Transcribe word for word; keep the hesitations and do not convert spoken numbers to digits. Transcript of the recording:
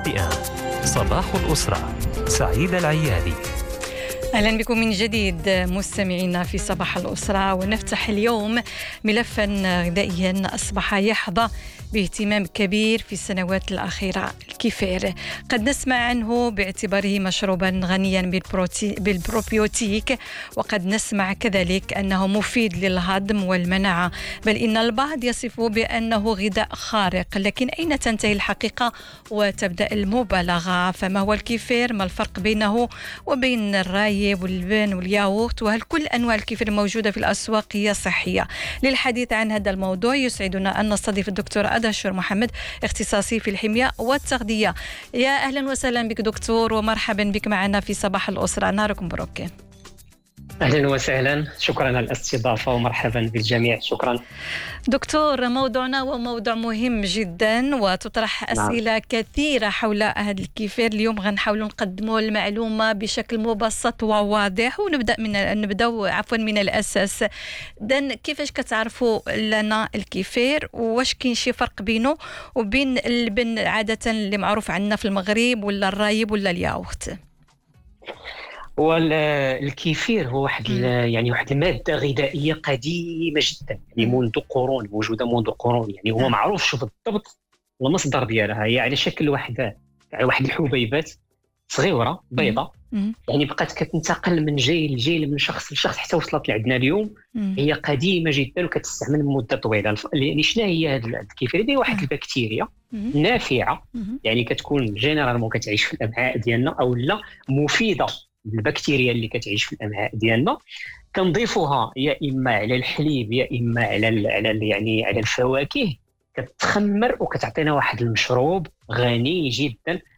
المئة. صباح الأسرة، سعيد العيادي. أهلا بكم من جديد مستمعينا في صباح الأسرة، ونفتح اليوم ملفا غذائيا أصبح يحظى باهتمام كبير في السنوات الأخيرة، الكيفير. قد نسمع عنه باعتباره مشروبا غنيا بالبروبيوتيك، وقد نسمع كذلك أنه مفيد للهضم والمناعة، بل إن البعض يصفه بأنه غذاء خارق. لكن أين تنتهي الحقيقة وتبدأ المبالغة؟ فما هو الكيفير؟ ما الفرق بينه وبين الراي واللبن والياغورت؟ وهل كل أنواع الكيفير الموجودة في الأسواق هي صحية؟ للحديث عن هذا الموضوع يسعدنا أن نستضيف الدكتور أدهشور محمد، اختصاصي في الحمية والتغذية. يا أهلا وسهلا بك دكتور، ومرحبا بك معنا في صباح الأسرة. نهاركم مبروك. أهلا وسهلا، شكرا على الاستضافة ومرحبا بالجميع. شكرا دكتور. موضوعنا هو موضوع مهم جدا، وتطرح أسئلة نعم. كثيرة حول هذا الكيفير. اليوم غنحاول نقدموا المعلومة بشكل مبسط وواضح، ونبدأ من نبدأ عفوا من الأساس. دن كيفاش كتعرفوا لنا الكيفير؟ واش كاين شي فرق بينه وبين اللبن عادة اللي معروف عندنا في المغرب، ولا الرايب، ولا الياغورت؟ والكيفير هو واحد يعني واحد الماده غذائيه قديمه جدا، يعني منذ قرون، موجوده منذ قرون. يعني هو معروف شو بالضبط المصدر ديالها. هي على شكل واحد واحد الحبيبات صغيره بيضاء، يعني بقات كتنتقل من جيل لجيل، من شخص لشخص، حتى وصلت لعندنا اليوم. هي قديمه جدا وكتستعمل لمده طويله. يعني شنو هي هذا الكيفير؟ هي واحد البكتيريا نافعه، يعني كتكون جينيرالمون كتعيش في الامعاء ديالنا، او لا مفيده. البكتيريا اللي كتعيش في الامعاء ديالنا كنضيفوها يا اما على الحليب يا اما على على يعني على الفواكه، كتخمر وكتعطينا واحد المشروب غني جدا